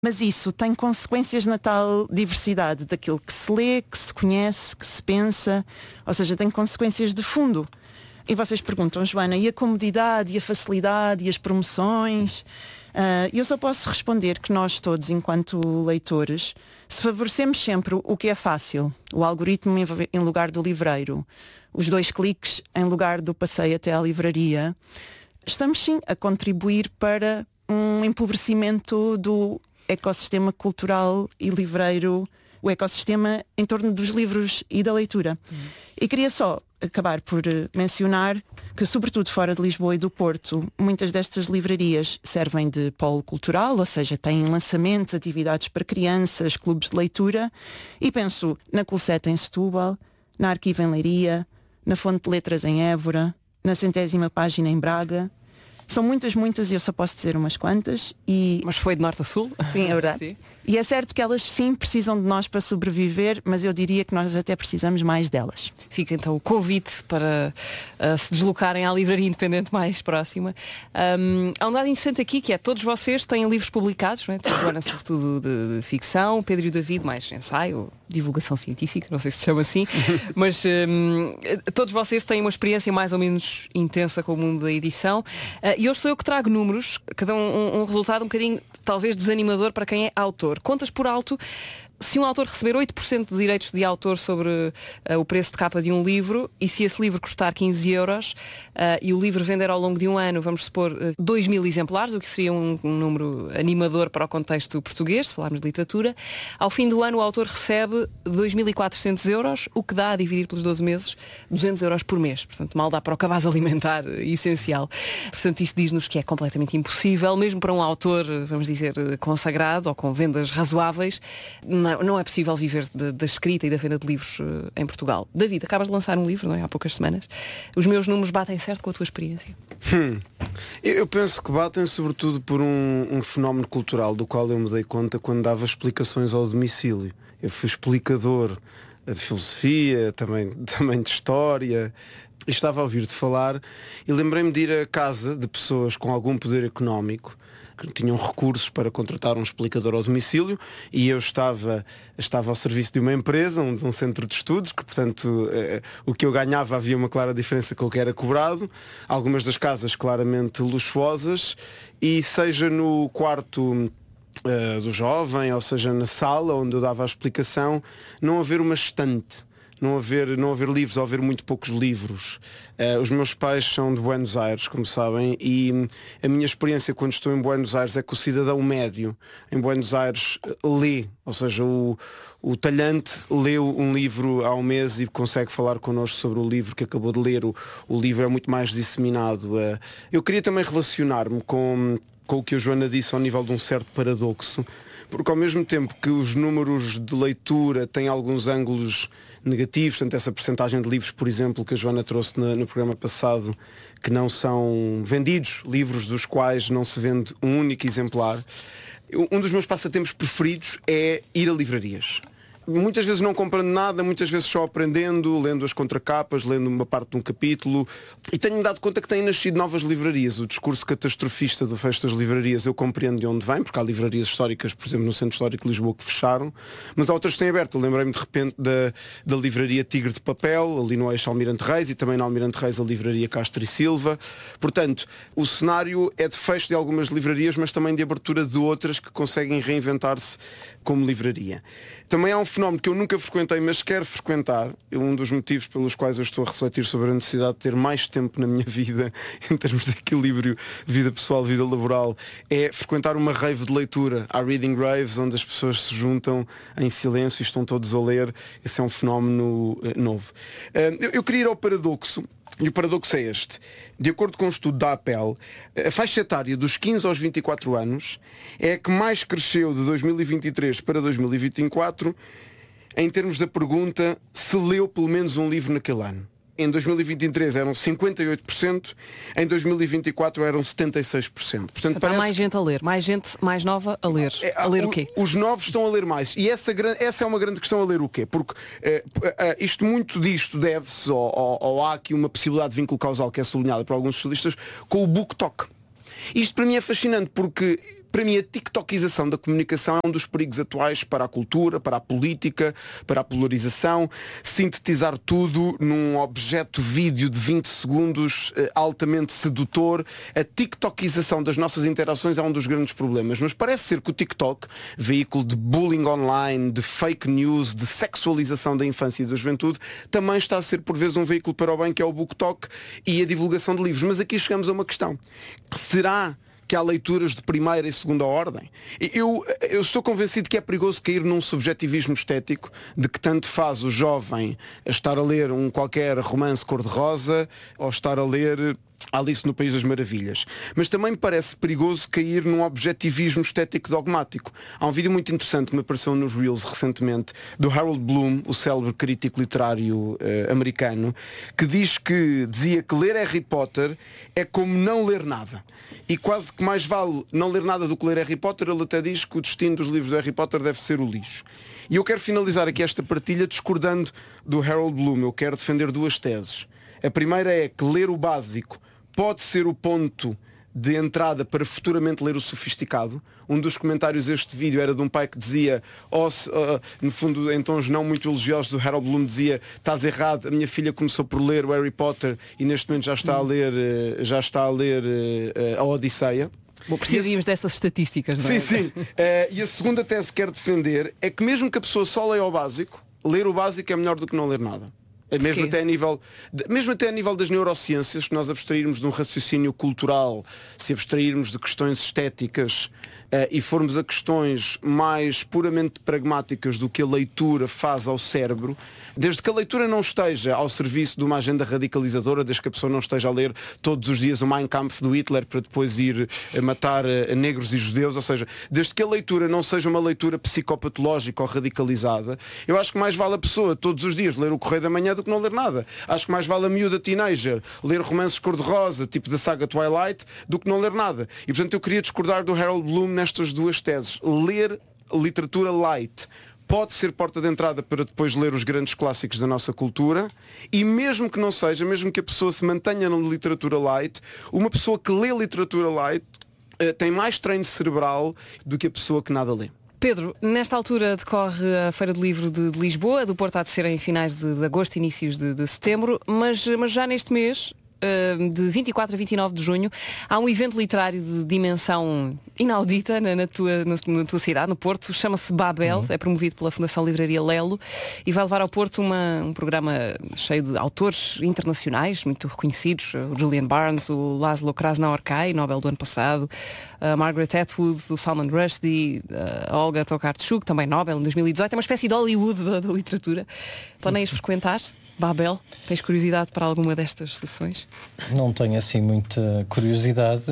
Mas isso tem consequências na tal diversidade daquilo que se lê, que se conhece, que se pensa, ou seja, tem consequências de fundo. E vocês perguntam, Joana, e a comodidade, e a facilidade, e as promoções? Eu só posso responder que nós todos, enquanto leitores, se favorecemos sempre o que é fácil, o algoritmo em lugar do livreiro, os 2 cliques em lugar do passeio até à livraria, estamos sim a contribuir para um empobrecimento do ecossistema cultural e livreiro, o ecossistema em torno dos livros e da leitura. E queria só acabar por mencionar que, sobretudo fora de Lisboa e do Porto, muitas destas livrarias servem de polo cultural, ou seja, têm lançamentos, atividades para crianças, clubes de leitura, e penso na Culseta em Setúbal, na Arquivo em Leiria, na Fonte de Letras em Évora, na 100ª Página em Braga. São muitas e eu só posso dizer umas quantas. Mas foi de norte a sul? Sim, é verdade. Sim. E é certo que elas sim precisam de nós para sobreviver, mas eu diria que nós até precisamos mais delas. Fica então o convite para se deslocarem à livraria independente mais próxima. Há um dado interessante aqui que é: todos vocês têm livros publicados, não é? Joana, sobretudo de ficção, Pedro e o David mais ensaio, divulgação científica, não sei se chama assim, mas todos vocês têm uma experiência mais ou menos intensa com o mundo da edição, e hoje sou eu que trago números, cada um resultado um bocadinho talvez desanimador para quem é autor. Contas por alto: se um autor receber 8% de direitos de autor sobre o preço de capa de um livro, e se esse livro custar 15 euros e o livro vender ao longo de um ano, vamos supor, 2.000 exemplares, o que seria um número animador para o contexto português, se falarmos de literatura, ao fim do ano o autor recebe 2.400 euros, o que dá, a dividir pelos 12 meses, 200 euros por mês. Portanto, mal dá para o cabaz alimentar essencial. Portanto, isto diz-nos que é completamente impossível, mesmo para um autor, vamos dizer, consagrado ou com vendas razoáveis. Não é possível viver da escrita e da venda de livros em Portugal. David, acabas de lançar um livro, não é? Há poucas semanas. Os meus números batem certo com a tua experiência? Eu penso que batem sobretudo por um fenómeno cultural do qual eu me dei conta quando dava explicações ao domicílio. Eu fui explicador de filosofia, também de história, e estava a ouvir-te falar e lembrei-me de ir à casa de pessoas com algum poder económico que tinham recursos para contratar um explicador ao domicílio, e eu estava ao serviço de uma empresa, de um centro de estudos, que portanto o que eu ganhava havia uma clara diferença com o que era cobrado. Algumas das casas claramente luxuosas, e seja no quarto do jovem, ou seja na sala onde eu dava a explicação, não haver uma estante, não haver livros, ou haver muito poucos livros. Os meus pais são de Buenos Aires, como sabem, e a minha experiência quando estou em Buenos Aires é que o cidadão médio em Buenos Aires lê, ou seja, o talhante lê um livro ao mês e consegue falar connosco sobre o livro que acabou de ler. O livro é muito mais disseminado. Eu queria também relacionar-me com o que a Joana disse ao nível de um certo paradoxo, porque ao mesmo tempo que os números de leitura têm alguns ângulos negativos, portanto essa percentagem de livros, por exemplo, que a Joana trouxe no programa passado, que não são vendidos, livros dos quais não se vende um único exemplar. Um dos meus passatempos preferidos é ir a livrarias. Muitas vezes não comprando nada, muitas vezes só aprendendo, lendo as contracapas, lendo uma parte de um capítulo, e tenho-me dado conta que têm nascido novas livrarias. O discurso catastrofista do fecho das livrarias eu compreendo de onde vem, porque há livrarias históricas, por exemplo, no Centro Histórico de Lisboa, que fecharam, mas há outras que têm aberto. Eu lembrei-me de repente da livraria Tigre de Papel, ali no eixo Almirante Reis, e também na Almirante Reis a livraria Castro e Silva. Portanto, o cenário é de fecho de algumas livrarias, mas também de abertura de outras que conseguem reinventar-se como livraria. Também há um fenómeno que eu nunca frequentei, mas quero frequentar. Um dos motivos pelos quais eu estou a refletir sobre a necessidade de ter mais tempo na minha vida, em termos de equilíbrio, vida pessoal, vida laboral, é frequentar uma rave de leitura. Há reading raves, onde as pessoas se juntam em silêncio e estão todos a ler. Esse é um fenómeno novo. Eu queria ir ao paradoxo. E o paradoxo é este. De acordo com um estudo da APEL, a faixa etária dos 15 aos 24 anos é a que mais cresceu de 2023 para 2024 em termos da pergunta se leu pelo menos um livro naquele ano. Em 2023 eram 58%, em 2024 eram 76%. Portanto, Há mais gente a ler, mais gente mais nova a ler. A ler o quê? Os novos estão a ler mais. E essa é uma grande questão, a ler o quê? Porque muito disto deve-se, ou há aqui uma possibilidade de vínculo causal que é sublinhada por alguns especialistas, com o BookTok. Isto para mim é fascinante, porque Para mim, a tiktokização da comunicação é um dos perigos atuais para a cultura, para a política, para a polarização. Sintetizar tudo num objeto vídeo de 20 segundos altamente sedutor. A tiktokização das nossas interações é um dos grandes problemas. Mas parece ser que o TikTok, veículo de bullying online, de fake news, de sexualização da infância e da juventude, também está a ser por vezes um veículo para o bem, que é o BookTok e a divulgação de livros. Mas aqui chegamos a uma questão. Será que há leituras de primeira e segunda ordem? Eu estou convencido que é perigoso cair num subjetivismo estético de que tanto faz o jovem estar a ler um qualquer romance cor-de-rosa ou estar a ler Alice no País das Maravilhas. Mas também me parece perigoso cair num objetivismo estético dogmático. Há um vídeo muito interessante que me apareceu nos Reels recentemente, do Harold Bloom, o célebre crítico literário americano, que dizia que ler Harry Potter é como não ler nada. E quase que mais vale não ler nada do que ler Harry Potter. Ele até diz que o destino dos livros do Harry Potter deve ser o lixo. E eu quero finalizar aqui esta partilha discordando do Harold Bloom. Eu quero defender duas teses. A primeira é que ler o básico pode ser o ponto de entrada para futuramente ler o sofisticado. Um dos comentários deste vídeo era de um pai que dizia, no fundo em tons não muito elogiosos, do Harold Bloom, dizia: estás errado, a minha filha começou por ler o Harry Potter e neste momento já está a ler a Odisseia. Bom, precisaríamos destas estatísticas, não é? Sim. E a segunda tese que quero defender é que mesmo que a pessoa só leia o básico, ler o básico é melhor do que não ler nada. Mesmo até a nível das neurociências, se nós abstrairmos de um raciocínio cultural, se abstrairmos de questões estéticas e formos a questões mais puramente pragmáticas do que a leitura faz ao cérebro, desde que a leitura não esteja ao serviço de uma agenda radicalizadora, desde que a pessoa não esteja a ler todos os dias o Mein Kampf do Hitler para depois ir matar negros e judeus, ou seja, desde que a leitura não seja uma leitura psicopatológica ou radicalizada, eu acho que mais vale a pessoa todos os dias ler o Correio da Manhã do que não ler nada. Acho que mais vale a miúda teenager ler romances cor-de-rosa, tipo da saga Twilight, do que não ler nada. E portanto eu queria discordar do Harold Bloom nestas duas teses. Ler literatura light pode ser porta de entrada para depois ler os grandes clássicos da nossa cultura, e mesmo que não seja, mesmo que a pessoa se mantenha na literatura light, uma pessoa que lê literatura light tem mais treino cerebral do que a pessoa que nada lê. Pedro, nesta altura decorre a Feira do Livro de Lisboa, do Porto há de ser em finais de agosto, inícios de setembro, mas já neste mês, de 24 a 29 de junho, há um evento literário de dimensão inaudita na tua cidade, no Porto, chama-se Babel, é promovido pela Fundação Livraria Lelo e vai levar ao Porto um programa cheio de autores internacionais, muito reconhecidos, o Julian Barnes, o Laszlo Krasznahorkai, Nobel do ano passado, a Margaret Atwood, o Salman Rushdie, a Olga Tokarczuk, também Nobel em 2018, é uma espécie de Hollywood da literatura. Planeias frequentar Babel? Tens curiosidade para alguma destas sessões? Não tenho assim muita curiosidade,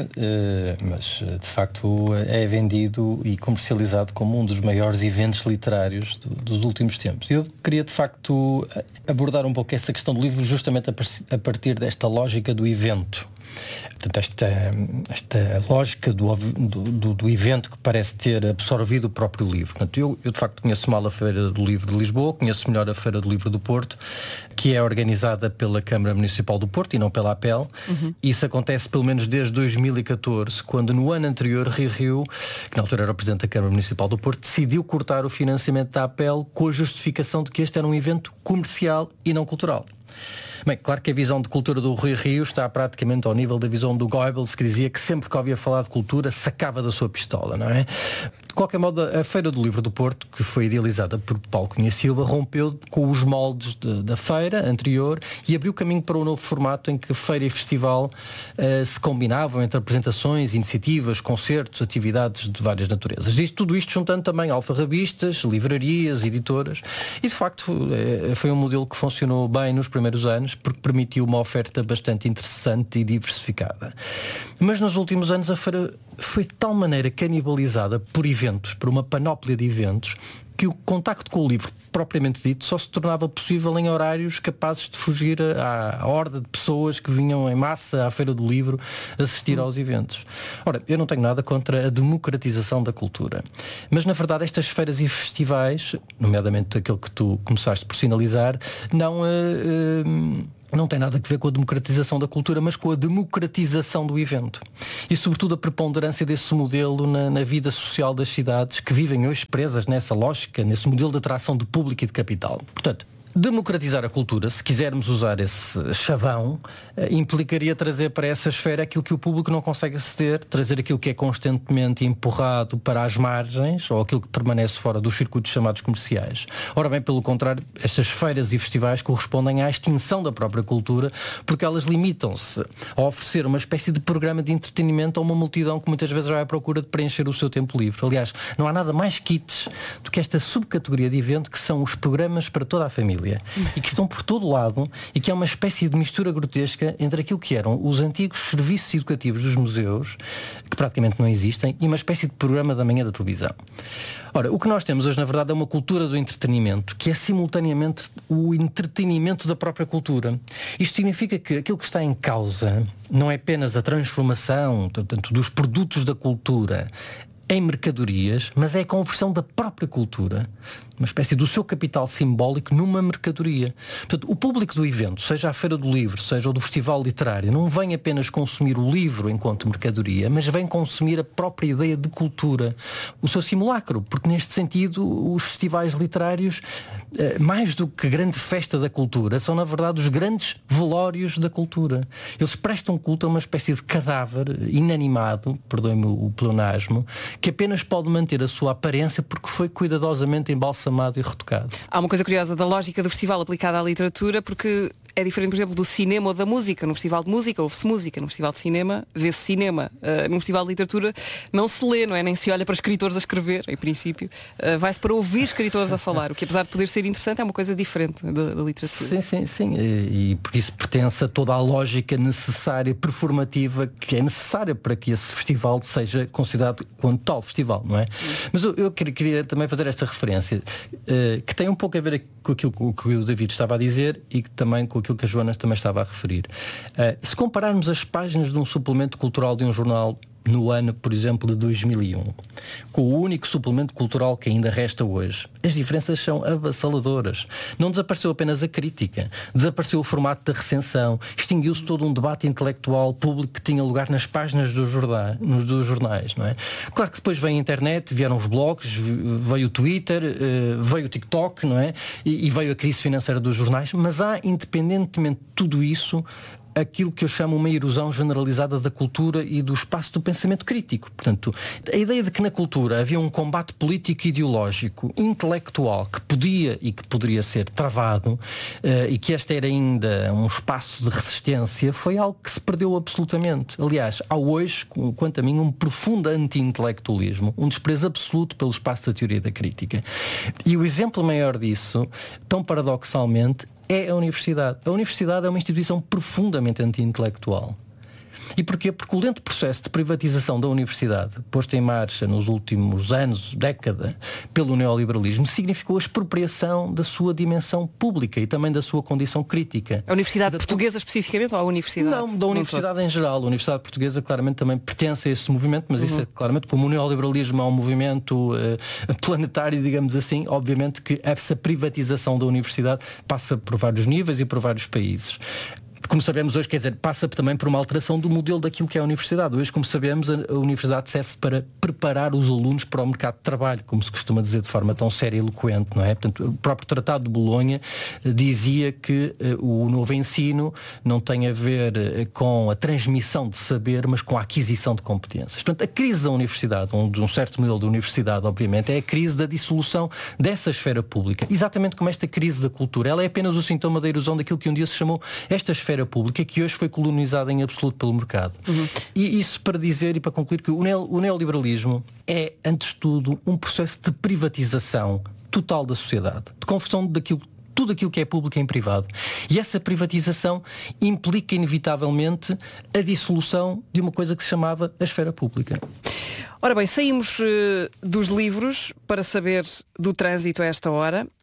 mas de facto é vendido e comercializado como um dos maiores eventos literários dos últimos tempos. Eu queria de facto abordar um pouco essa questão do livro justamente a partir desta lógica do evento. Portanto, esta lógica do evento que parece ter absorvido o próprio livro. Portanto, eu de facto conheço mal a Feira do Livro de Lisboa, conheço melhor a Feira do Livro do Porto, que é organizada pela Câmara Municipal do Porto e não pela APEL. Isso acontece pelo menos desde 2014, quando no ano anterior Rio, que na altura era o Presidente da Câmara Municipal do Porto, decidiu cortar o financiamento da APEL com a justificação de que este era um evento comercial e não cultural. Bem, claro que a visão de cultura do Rui Rio está praticamente ao nível da visão do Goebbels, que dizia que sempre que ouvia falar de cultura sacava da sua pistola, não é? De qualquer modo, a Feira do Livro do Porto, que foi idealizada por Paulo Cunha Silva, rompeu com os moldes da feira anterior e abriu caminho para um novo formato em que feira e festival se combinavam entre apresentações, iniciativas, concertos, atividades de várias naturezas. Tudo isto juntando também alfarrabistas, livrarias, editoras, e de facto foi um modelo que funcionou bem nos primeiros anos, porque permitiu uma oferta bastante interessante e diversificada. Mas nos últimos anos a feira foi de tal maneira canibalizada por eventos, por uma panóplia de eventos, que o contacto com o livro propriamente dito só se tornava possível em horários capazes de fugir à horda de pessoas que vinham em massa à Feira do Livro assistir aos eventos. Ora, eu não tenho nada contra a democratização da cultura, mas na verdade estas feiras e festivais, nomeadamente aquele que tu começaste por sinalizar, não tem nada a ver com a democratização da cultura, mas com a democratização do evento. E sobretudo a preponderância desse modelo na vida social das cidades que vivem hoje presas nessa lógica, nesse modelo de atração de público e de capital. Portanto, democratizar a cultura, se quisermos usar esse chavão, implicaria trazer para essa esfera aquilo que o público não consegue aceder, trazer aquilo que é constantemente empurrado para as margens ou aquilo que permanece fora dos circuitos chamados comerciais. Ora bem, pelo contrário, estas feiras e festivais correspondem à extinção da própria cultura, porque elas limitam-se a oferecer uma espécie de programa de entretenimento a uma multidão que muitas vezes vai à procura de preencher o seu tempo livre. Aliás, não há nada mais kitsch do que esta subcategoria de evento que são os programas para toda a família. E que estão por todo lado e que é uma espécie de mistura grotesca entre aquilo que eram os antigos serviços educativos dos museus, que praticamente não existem, e uma espécie de programa da manhã da televisão. Ora, o que nós temos hoje, na verdade, é uma cultura do entretenimento, que é simultaneamente o entretenimento da própria cultura. Isto significa que aquilo que está em causa não é apenas a transformação, portanto, dos produtos da cultura em mercadorias, mas é a conversão da própria cultura, uma espécie do seu capital simbólico numa mercadoria. Portanto, o público do evento, seja a Feira do Livro, seja o do Festival Literário, não vem apenas consumir o livro enquanto mercadoria, mas vem consumir a própria ideia de cultura, o seu simulacro, porque neste sentido os festivais literários, mais do que grande festa da cultura, são na verdade os grandes velórios da cultura. Eles prestam culto a uma espécie de cadáver inanimado, perdoem-me o pleonasmo, que apenas pode manter a sua aparência porque foi cuidadosamente embalsamado e retocado. Há uma coisa curiosa da lógica do festival aplicada à literatura, porque é diferente, por exemplo, do cinema ou da música. No festival de música ouve-se música, no festival de cinema vê-se cinema. No festival de literatura não se lê, não é? Nem se olha para escritores a escrever, em princípio. Vai-se para ouvir escritores a falar, o que apesar de poder ser interessante é uma coisa diferente da literatura. Sim. E porque isso pertence a toda a lógica necessária, performativa, que é necessária para que esse festival seja considerado como tal festival, não é? Mas eu queria também fazer esta referência, que tem um pouco a ver com aquilo que o David estava a dizer e que também com aquilo que a Joana também estava a referir. Se compararmos as páginas de um suplemento cultural de um jornal no ano, por exemplo, de 2001, com o único suplemento cultural que ainda resta hoje, as diferenças são avassaladoras. Não desapareceu apenas a crítica, desapareceu o formato da recensão, extinguiu-se todo um debate intelectual público que tinha lugar nas páginas dos jornais, não é? Claro que depois veio a internet, vieram os blogs, veio o Twitter, veio o TikTok, não é? E veio a crise financeira dos jornais, mas há, independentemente de tudo isso, aquilo que eu chamo uma erosão generalizada da cultura e do espaço do pensamento crítico. Portanto, a ideia de que na cultura havia um combate político e ideológico, intelectual, que podia e que poderia ser travado, e que este era ainda um espaço de resistência, foi algo que se perdeu absolutamente. Aliás, há hoje, quanto a mim, um profundo anti-intelectualismo, um desprezo absoluto pelo espaço da teoria da crítica. E o exemplo maior disso, tão paradoxalmente, é a universidade. A universidade é uma instituição profundamente anti-intelectual. E porquê? Porque o lento processo de privatização da universidade, posto em marcha nos últimos anos, década, pelo neoliberalismo, significou a expropriação da sua dimensão pública e também da sua condição crítica. A Universidade Portuguesa especificamente ou a Universidade? Não, da Universidade em geral. A Universidade Portuguesa claramente também pertence a esse movimento, mas isso é claramente, como o neoliberalismo é um movimento planetário, digamos assim, obviamente que essa privatização da universidade passa por vários níveis e por vários países. Como sabemos hoje, quer dizer, passa também por uma alteração do modelo daquilo que é a universidade. Hoje, como sabemos, a universidade serve para preparar os alunos para o mercado de trabalho, como se costuma dizer de forma tão séria e eloquente, não é? Portanto, o próprio Tratado de Bolonha dizia que o novo ensino não tem a ver com a transmissão de saber, mas com a aquisição de competências. Portanto, a crise da universidade, de um certo modelo de universidade, obviamente, é a crise da dissolução dessa esfera pública. Exatamente como esta crise da cultura. Ela é apenas o sintoma da erosão daquilo que um dia se chamou esta esfera pública, que hoje foi colonizada em absoluto pelo mercado. E isso para dizer e para concluir que o neoliberalismo é, antes de tudo, um processo de privatização total da sociedade, de conversão daquilo, tudo aquilo que é público em privado. E essa privatização implica inevitavelmente a dissolução de uma coisa que se chamava a esfera pública. Ora bem, saímos dos livros para saber do trânsito a esta hora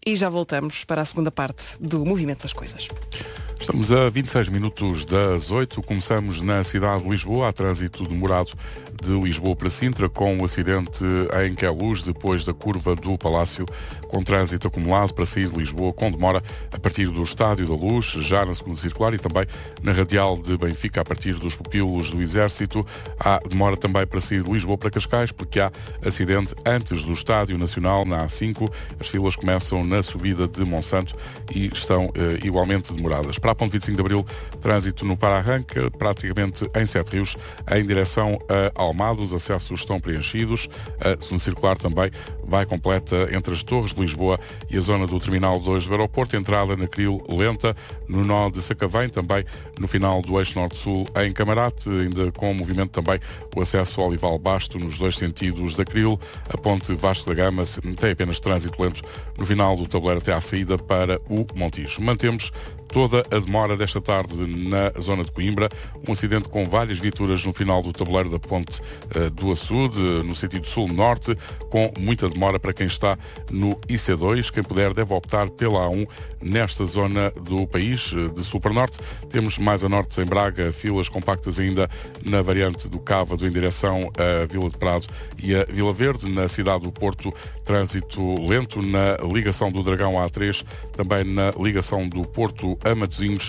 e já voltamos para a segunda parte do Movimento das Coisas. Estamos a 26 minutos das 8. Começamos na cidade de Lisboa. Há trânsito demorado de Lisboa para Sintra, com o acidente em Queluz, depois da curva do Palácio, com trânsito acumulado para sair de Lisboa, com demora a partir do Estádio da Luz, já na segunda circular, e também na radial de Benfica, a partir dos Pupilos do Exército. Há demora também para sair de Lisboa para Cascais, porque há acidente antes do Estádio Nacional, na A5. As filas começam na subida de Monsanto e estão igualmente demoradas. Para a ponte 25 de Abril, trânsito no para-arranca, praticamente em Sete Rios, em direção a Almada. Os acessos estão preenchidos. A segunda circular também vai completa entre as Torres de Lisboa e a zona do Terminal 2 do aeroporto. Entrada na Cril lenta, no nó de Sacavém, também no final do eixo norte-sul em Camarate, ainda com movimento também o acesso ao Olival Basto nos dois sentidos da Cril. A ponte Vasco da Gama tem apenas trânsito lento no final do tabuleiro até à saída para o Montijo. Mantemos toda a demora desta tarde na zona de Coimbra. Um acidente com várias viaturas no final do tabuleiro da ponte do Açude, no sentido sul-norte, com muita demora para quem está no IC2. Quem puder deve optar pela A1 nesta zona do país, de sul para norte. Temos mais a norte, em Braga, filas compactas ainda na variante do Cávado em direção à Vila de Prado e a Vila Verde. Na cidade do Porto, trânsito lento na ligação do Dragão A3, também na ligação do Porto a Matosinhos,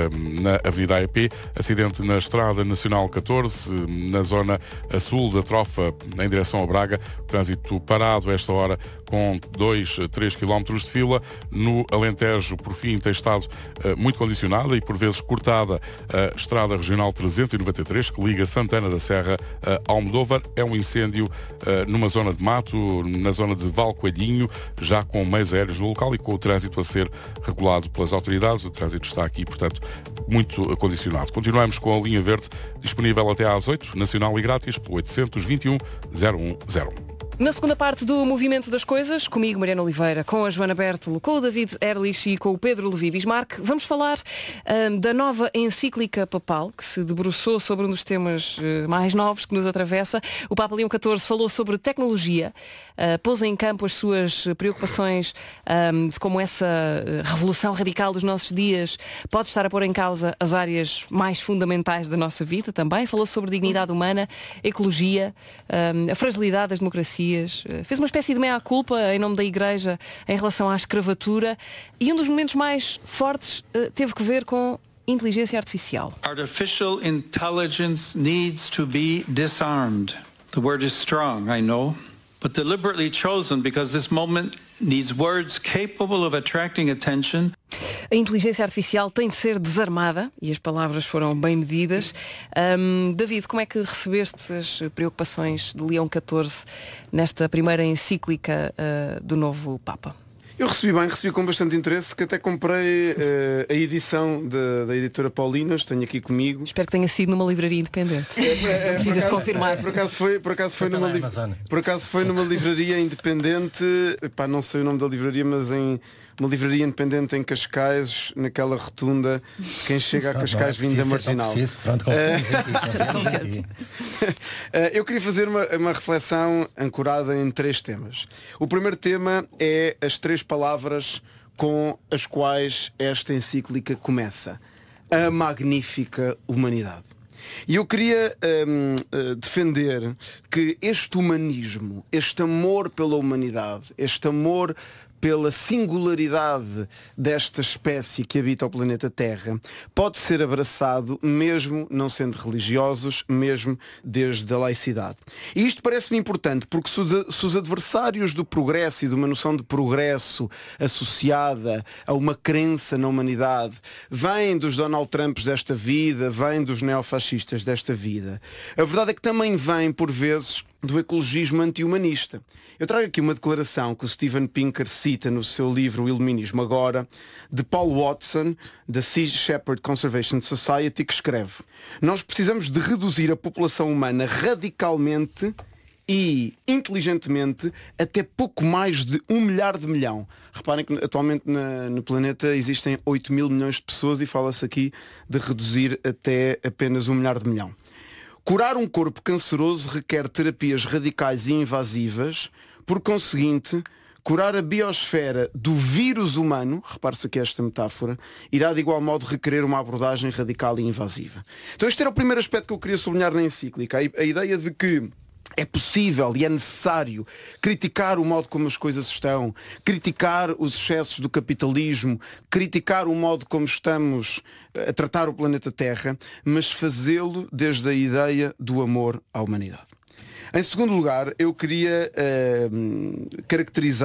na Avenida AEP. Acidente na Estrada Nacional 14, na zona a sul da Trofa, em direção a Braga. Trânsito parado a esta hora, com 2-3 km de fila. No Alentejo, por fim, tem estado muito condicionada e por vezes cortada a Estrada Regional 393, que liga Santana da Serra a Almodóvar. É um incêndio numa zona de mato, na zona de Valcoelhinho, já com meios aéreos no local e com o trânsito a ser regulado pelas autoridades. O trânsito está aqui, portanto, muito condicionado. Continuamos com a linha verde, disponível até às 8, nacional e grátis, pelo 821 010. Na segunda parte do Movimento das Coisas, comigo, Mariana Oliveira, com a Joana Bertolo, com o David Erlich e com o Pedro Levi Bismarck, vamos falar da nova encíclica papal, que se debruçou sobre um dos temas mais novos que nos atravessa. O Papa Leão XIV falou sobre tecnologia, pôs em campo as suas preocupações de como essa revolução radical dos nossos dias pode estar a pôr em causa as áreas mais fundamentais da nossa vida também. Falou sobre dignidade humana, ecologia, a fragilidade das democracias. Fez uma espécie de meia-culpa em nome da Igreja em relação à escravatura, e um dos momentos mais fortes teve que ver com inteligência artificial. Artificial intelligence needs to be disarmed. The word is strong, I know, but deliberately chosen because this moment needs words capable of attracting attention. A inteligência artificial tem de ser desarmada e as palavras foram bem medidas. David, como é que recebeste as preocupações de Leão XIV nesta primeira encíclica do novo Papa? Eu recebi com bastante interesse, que até comprei a edição da editora Paulinas, tenho aqui comigo. Espero que tenha sido numa livraria independente. Não precisas de confirmar. Por acaso foi numa livraria independente, não sei o nome da livraria, mas em uma livraria independente em Cascais, naquela rotunda, quem chega a Cascais vindo da Marginal. Eu queria fazer uma reflexão ancorada em 3 temas. O primeiro tema é as 3 palavras com as quais esta encíclica começa: a magnífica humanidade. E eu queria defender que este humanismo, este amor pela humanidade, este amor pela singularidade desta espécie que habita o planeta Terra, pode ser abraçado mesmo não sendo religiosos, mesmo desde a laicidade. E isto parece-me importante, porque se os adversários do progresso e de uma noção de progresso associada a uma crença na humanidade vêm dos Donald Trumps desta vida, vêm dos neofascistas desta vida, a verdade é que também vêm, por vezes, do ecologismo anti-humanista. Eu trago aqui uma declaração que o Steven Pinker cita no seu livro O Iluminismo Agora, de Paul Watson, da Sea Shepherd Conservation Society, que escreve: nós precisamos de reduzir a população humana radicalmente e inteligentemente até pouco mais de 1 milhar de milhão. Reparem que atualmente no planeta existem 8 mil milhões de pessoas e fala-se aqui de reduzir até apenas 1 milhar de milhão. Curar um corpo canceroso requer terapias radicais e invasivas. Por conseguinte, curar a biosfera do vírus humano, repare-se aqui esta metáfora, irá de igual modo requerer uma abordagem radical e invasiva. Então este era o primeiro aspecto que eu queria sublinhar na encíclica, a ideia de que é possível e é necessário criticar o modo como as coisas estão, criticar os excessos do capitalismo, criticar o modo como estamos a tratar o planeta Terra, mas fazê-lo desde a ideia do amor à humanidade. Em segundo lugar, eu queria caracterizar